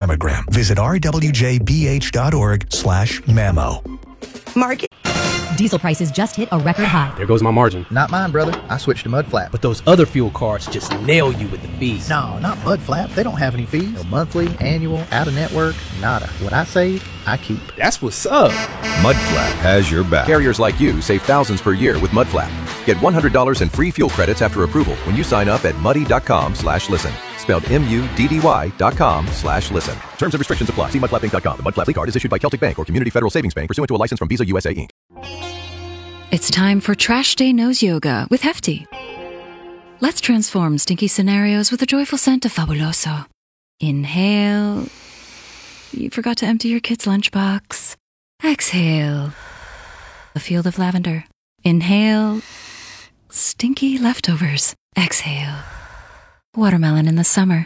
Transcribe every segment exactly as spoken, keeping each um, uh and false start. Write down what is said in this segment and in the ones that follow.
mammogram. Visit r w j b h dot org slash mammo. Market. Diesel prices just hit a record high. There goes my margin. Not mine, brother. I switched to Mudflap. But those other fuel cards just nail you with the fees. No, not Mudflap. They don't have any fees. No monthly, annual, out-of-network, nada. What I save, I keep. That's what's up. Mudflap has your back. Carriers like you save thousands per year with Mudflap. Get one hundred dollars in free fuel credits after approval when you sign up at muddy.com slash listen. Spelled M-U-D-D-Y dot com slash listen. Terms and restrictions apply. See mudflap inc dot com. The Mudflap Fleet Card is issued by Celtic Bank or Community Federal Savings Bank pursuant to a license from Visa U S A, Incorporated. It's time for Trash Day Nose Yoga with Hefty. Let's transform stinky scenarios with a joyful scent of Fabuloso. Inhale. You forgot to empty your kid's lunchbox. Exhale. A field of lavender. Inhale. Stinky leftovers. Exhale. Watermelon in the summer.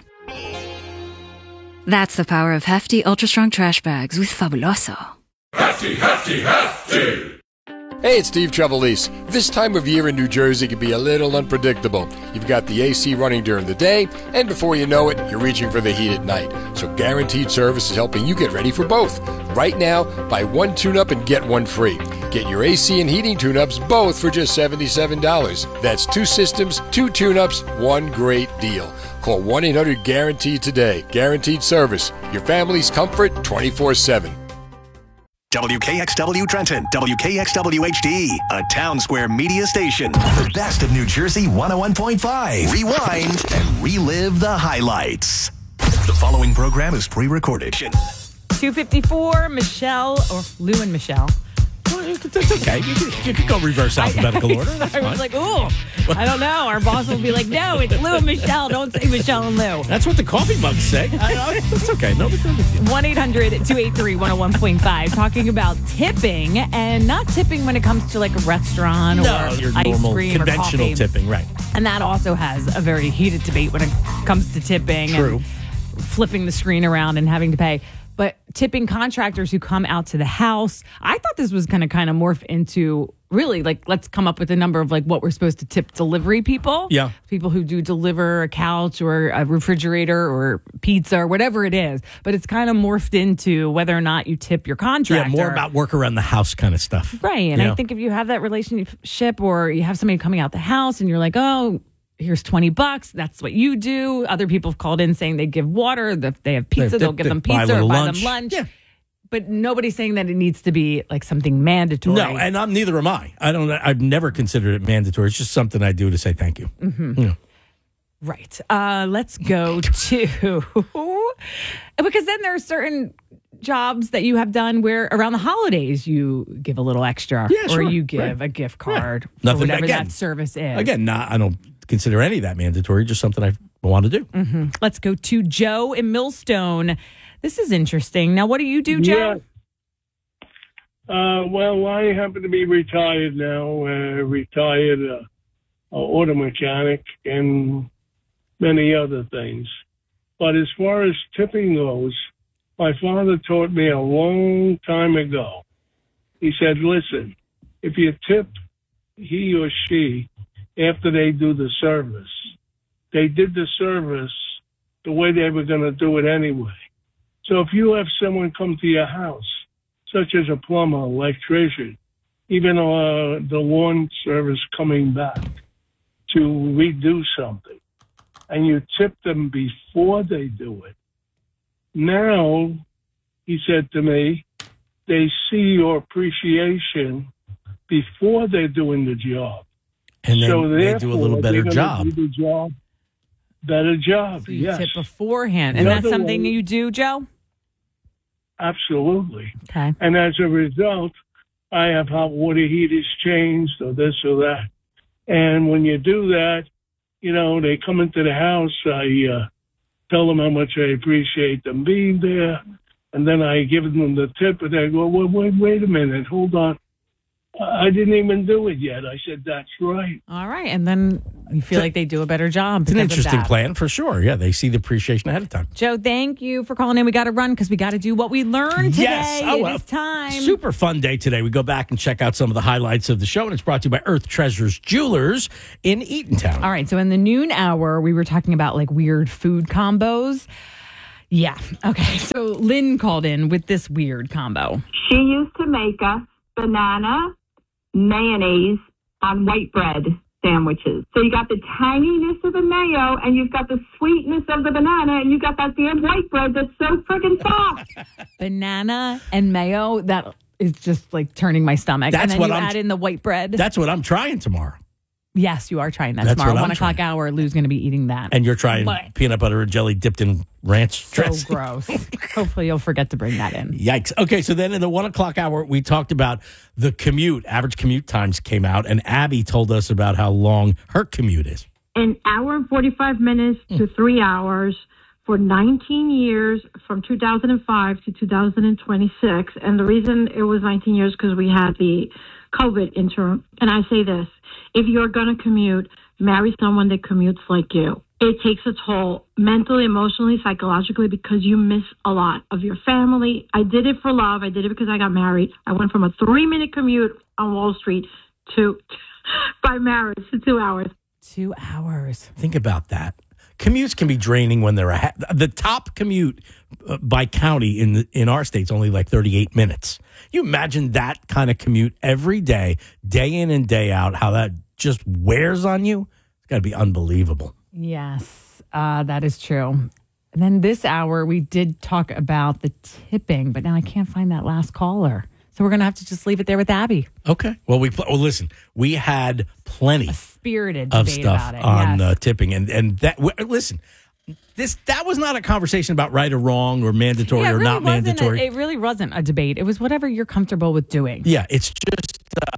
That's the power of Hefty Ultra Strong Trash Bags with Fabuloso. Hefty, Hefty, Hefty! Hey, it's Steve Trevelise. This time of year in New Jersey can be a little unpredictable. You've got the A C running during the day, and before you know it, you're reaching for the heat at night. So Guaranteed Service is helping you get ready for both. Right now, buy one tune-up and get one free. Get your A C and heating tune-ups both for just seventy-seven dollars. That's two systems, two tune-ups, one great deal. Call one eight hundred guaranteed today. Guaranteed Service. Your family's comfort twenty-four seven. W K X W Trenton, W K X W H D, a Town Square media station. The best of New Jersey one oh one point five. Rewind and relive the highlights. The following program is pre-recorded. two fifty-four, Michelle, or Lou and Michelle. That's okay. You could, you could go reverse alphabetical I, order. That's I fine. was like, ooh, I don't know. Our boss will be like, no, it's Lou and Michelle. Don't say Michelle and Lou. That's what the coffee mugs say. I know. That's okay. No big deal. one eight hundred two eight three one oh one point five. Talking about tipping, and not tipping when it comes to like a restaurant no, or your ice normal cream conventional or coffee. tipping, right? And that also has a very heated debate when it comes to tipping. True. And flipping the screen around and having to pay. But tipping contractors who come out to the house, I thought this was going to kind of morph into really like, let's come up with a number of like what we're supposed to tip delivery people. Yeah. People who do deliver a couch or a refrigerator or pizza or whatever it is. But it's kind of morphed into whether or not you tip your contractor. Yeah, more about work around the house kind of stuff. Right. And yeah. I think if you have that relationship or you have somebody coming out the house and you're like, oh, here's twenty bucks. That's what you do. Other people have called in saying they give water. If they have pizza, they, they'll they, give them buy pizza or buy lunch. them lunch. Yeah. But nobody's saying that it needs to be like something mandatory. No, and I'm neither am I. I don't. I've never considered it mandatory. It's just something I do to say thank you. Mm-hmm. Yeah. Right. Uh, let's go to because then there are certain jobs that you have done where around the holidays you give a little extra, Yeah, or sure. you give Right. a gift card, Right. for Nothing whatever again, that service is. Again, not. I don't consider any of that mandatory. Just something I want to do. Mm-hmm. Let's go to Joe in Millstone. This is interesting. Now, what do you do, Joe? Yeah. Uh, well, I happen to be retired now, uh, retired uh, auto mechanic and many other things. But as far as tipping goes, my father taught me a long time ago. He said, listen, if you tip he or she after they do the service, they did the service the way they were going to do it anyway. So if you have someone come to your house, such as a plumber, electrician, even uh, the lawn service coming back to redo something, and you tip them before they do it, now, he said to me, they see your appreciation before they're doing the job. And then so they do a little better they're job. Do the job. Better job, So you yes. tip beforehand. And The that's other something way- you do, Joe? Absolutely. Okay. And as a result, I have hot water heaters changed or this or that. And when you do that, you know, they come into the house, I uh, tell them how much I appreciate them being there, and then I give them the tip, and they go, well, wait, wait a minute, hold on. I didn't even do it yet. I said, that's right. All right. And then you feel like they do a better job. It's an because of interesting that. plan for sure. Yeah, they see the appreciation ahead of time. Joe, thank you for calling in. We got to run because we got to do what we learned today. Yes. Oh, it well, is time. Super fun day today. We go back and check out some of the highlights of the show, and it's brought to you by Earth Treasures Jewelers in Eatontown. All right. So in the noon hour, we were talking about like weird food combos. Yeah. Okay. So Lynn called in with this weird combo. She used to make us banana mayonnaise on white bread sandwiches. So you got the tanginess of the mayo, and you've got the sweetness of the banana, and you got that damn white bread that's so friggin' soft. Banana and mayo, that is just like turning my stomach. That's and then what you I'm add tr- in the white bread. That's what I'm trying tomorrow. Yes, you are trying that That's tomorrow. what I'm One o'clock trying. hour, Lou's going to be eating that. And you're trying But- peanut butter and jelly dipped in ranch So dressing. gross. Hopefully you'll forget to bring that in. Yikes. Okay, so then in the one o'clock hour, we talked about the commute. Average commute times came out, and Abby told us about how long her commute is. An hour and forty-five minutes to three hours for nineteen years from two thousand five to two thousand twenty-six. And the reason it was nineteen years because we had the COVID interim. And I say this, if you're going to commute, marry someone that commutes like you. It takes a toll mentally, emotionally, psychologically, because you miss a lot of your family. I did it for love. I did it because I got married. I went from a three-minute commute on Wall Street to, by marriage, to two hours. Two hours. Think about that. Commutes can be draining when they're a the top commute uh, by county in the, in our state's only like thirty-eight minutes. You imagine that kind of commute every day, day in and day out, how that just wears on you? It's got to be unbelievable. Yes, uh, that is true. And then this hour, we did talk about the tipping, but now I can't find that last caller. So we're going to have to just leave it there with Abby. Okay. Well, we pl- well listen, we had plenty Spirited of debate stuff about it. on yes. uh, tipping, and and that w- listen, this that was not a conversation about right or wrong or mandatory Yeah, it or really not wasn't mandatory. A, it really wasn't a debate. It was whatever you're comfortable with doing. Yeah, it's just uh,